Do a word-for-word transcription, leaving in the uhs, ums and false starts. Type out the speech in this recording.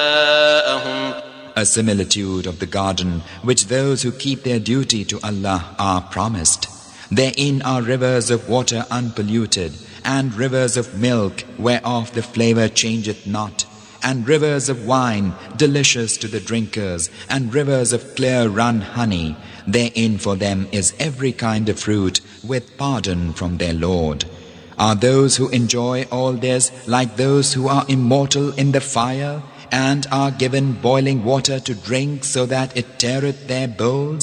A similitude of the garden which those who keep their duty to Allah are promised. Therein are rivers of water unpolluted, and rivers of milk whereof the flavor changeth not, and rivers of wine delicious to the drinkers, and rivers of clear run honey. Therein for them is every kind of fruit with pardon from their Lord. Are those who enjoy all this like those who are immortal in the fire, and are given boiling water to drink so that it teareth their bowels?